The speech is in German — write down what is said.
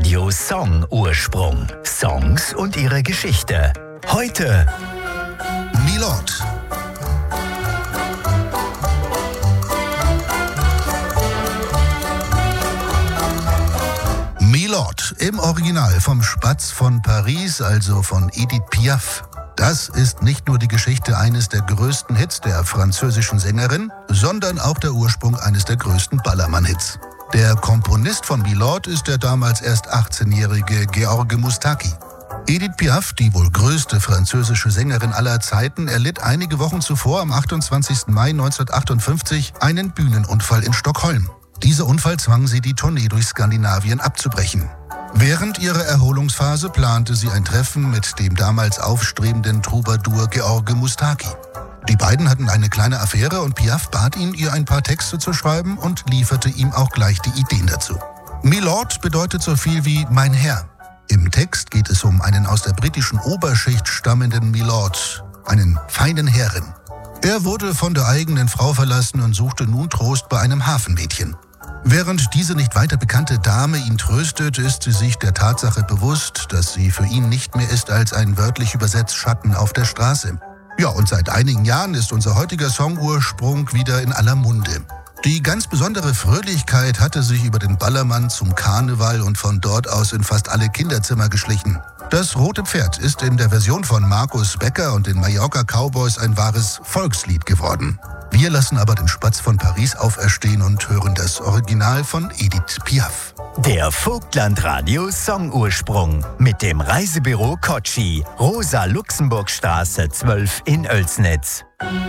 Radio Song Ursprung. Songs und ihre Geschichte. Heute Milord. Milord, im Original vom Spatz von Paris, also von Edith Piaf. Das ist nicht nur die Geschichte eines der größten Hits der französischen Sängerin, sondern auch der Ursprung eines der größten Ballermann-Hits. Der Komponist von Milord ist der damals erst 18-jährige Georges Moustaki. Edith Piaf, die wohl größte französische Sängerin aller Zeiten, erlitt einige Wochen zuvor, am 28. Mai 1958, einen Bühnenunfall in Stockholm. Dieser Unfall zwang sie, die Tournee durch Skandinavien abzubrechen. Während ihrer Erholungsphase plante sie ein Treffen mit dem damals aufstrebenden Troubadour Georges Moustaki. Die beiden hatten eine kleine Affäre und Piaf bat ihn, ihr ein paar Texte zu schreiben und lieferte ihm auch gleich die Ideen dazu. Milord bedeutet so viel wie mein Herr. Im Text geht es um einen aus der britischen Oberschicht stammenden Milord, einen feinen Herren. Er wurde von der eigenen Frau verlassen und suchte nun Trost bei einem Hafenmädchen. Während diese nicht weiter bekannte Dame ihn tröstet, ist sie sich der Tatsache bewusst, dass sie für ihn nicht mehr ist als ein wörtlich übersetzt Schatten auf der Straße. Ja, und seit einigen Jahren ist unser heutiger Songursprung wieder in aller Munde. Die ganz besondere Fröhlichkeit hatte sich über den Ballermann zum Karneval und von dort aus in fast alle Kinderzimmer geschlichen. Das Rote Pferd ist in der Version von Markus Becker und den Mallorca Cowboys ein wahres Volkslied geworden. Wir lassen aber den Spatz von Paris auferstehen und hören das Original von Edith Piaf. der Vogtland-Radio Songursprung mit dem Reisebüro Kotschi, Rosa-Luxemburg-Straße 12 in Oelsnitz.